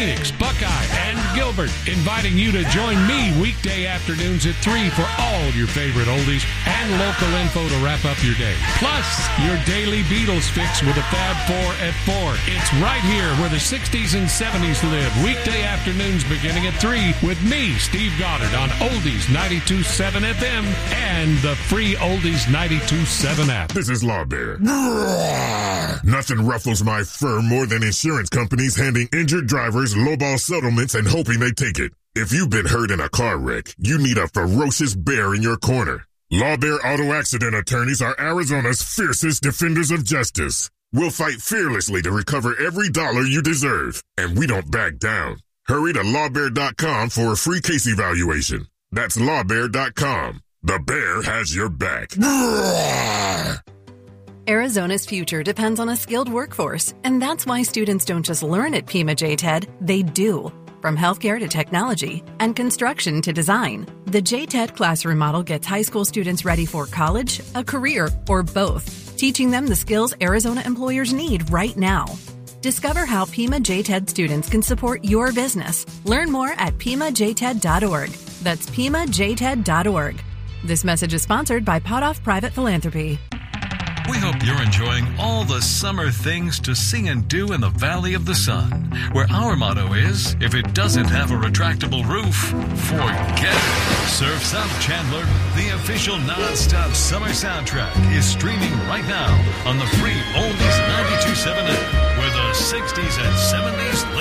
Phoenix, Buckeye, and Gilbert, inviting you to join me weekday afternoons at 3 for all your favorite oldies and local info to wrap up your day. Plus, your daily Beatles fix with the Fab Four at 4. It's right here where the 60s and 70s live. Weekday afternoons beginning at 3 with me, Steve Goddard, on Oldies 92.7 FM and the free Oldies 92.7 app. This is Law Bear. Nothing ruffles my fur more than insurance companies handing injured drivers lowball settlements and hoping they take it. If you've been hurt in a car wreck, you need a ferocious bear in your corner. Law Bear Auto Accident Attorneys are Arizona's fiercest defenders of justice. We'll fight fearlessly to recover every dollar you deserve, and we don't back down. Hurry to lawbear.com for a free case evaluation. That's lawbear.com. The bear has your back. Arizona's future depends on a skilled workforce, and that's why students don't just learn at Pima JTED, they do. From healthcare to technology and construction to design, the JTED classroom model gets high school students ready for college, a career, or both, teaching them the skills Arizona employers need right now. Discover how Pima JTED students can support your business. Learn more at PimaJTED.org. That's PimaJTED.org. This message is sponsored by Potoff Private Philanthropy. We hope you're enjoying all the summer things to see and do in the Valley of the Sun, where our motto is, if it doesn't have a retractable roof, forget it. Surf's Up Chandler, the official non-stop summer soundtrack, is streaming right now on the free Oldies 92.7 app, where the 60s and 70s live.